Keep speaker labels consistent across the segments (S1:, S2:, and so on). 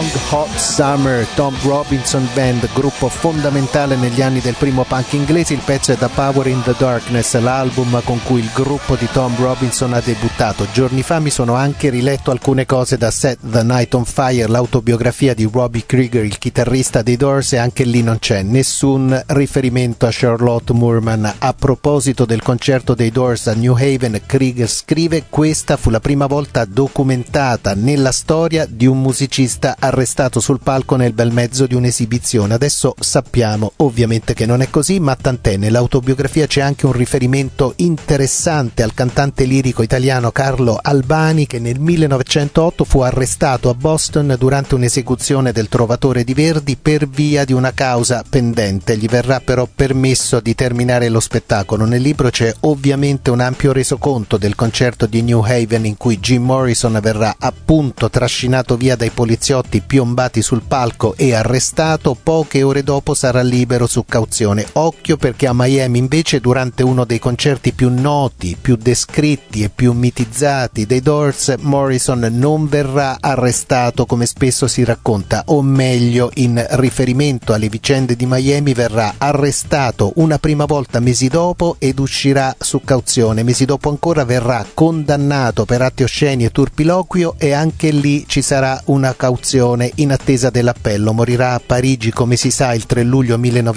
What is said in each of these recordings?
S1: Long Hot Summer, Tom Robinson Band, gruppo fondamentale negli anni del primo punk inglese. Il pezzo è The Power in the Darkness, l'album con cui il gruppo di Tom Robinson ha debuttato. Giorni fa mi sono anche riletto alcune cose da Set the Night on Fire, l'autobiografia di Robbie Krieger, il chitarrista dei Doors, e anche lì non c'è nessun riferimento a Charlotte Moorman. A proposito del concerto dei Doors a New Haven, Krieger scrive: questa fu la prima volta documentata nella storia di un musicista arrestato sul palco nel bel mezzo di un'esibizione. Adesso sappiamo ovviamente che non è così, ma tant'è. Nell'autobiografia c'è anche un riferimento interessante al cantante lirico italiano Carlo Albani, che nel 1908 fu arrestato a Boston durante un'esecuzione del Trovatore di Verdi per via di una causa pendente. Gli verrà però permesso di terminare lo spettacolo. Nel libro c'è ovviamente un ampio resoconto del concerto di New Haven, in cui Jim Morrison verrà appunto trascinato via dai poliziotti piombati sul palco e arrestato. Poche ore dopo sarà libero su cauzione. Occhio, perché a Miami invece, durante uno dei concerti più noti, più descritti e più mitizzati dei Doors, Morrison non verrà arrestato come spesso si racconta, o meglio, in riferimento alle vicende di Miami, verrà arrestato una prima volta mesi dopo ed uscirà su cauzione. Mesi dopo ancora verrà condannato per atti osceni e turpiloquio, e anche lì ci sarà una cauzione in attesa dell'appello. Morirà a Parigi, come si sa, il 3 luglio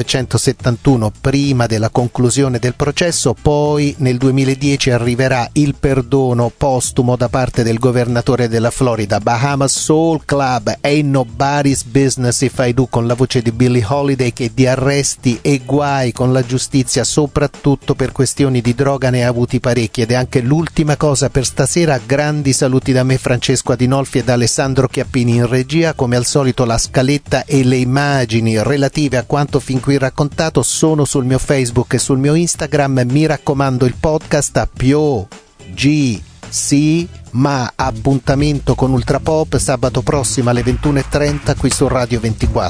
S1: 1971, prima della conclusione del processo. Poi nel 2010 arriverà il perdono postumo da parte del governatore della Florida. Bahamas Soul Club, Ain't Nobody's Business If I Do, con la voce di Billie Holiday, che di arresti e guai con la giustizia, soprattutto per questioni di droga, ne ha avuti parecchi. Ed è anche l'ultima cosa per stasera. Grandi saluti da me, Francesco Adinolfi, e da Alessandro Chiappini in regia. Come al solito la scaletta e le immagini relative a quanto fin qui raccontato sono sul mio Facebook e sul mio Instagram. Mi raccomando, il podcast a G, ma appuntamento con Ultrapop sabato prossimo alle 21:30 qui su Radio 24.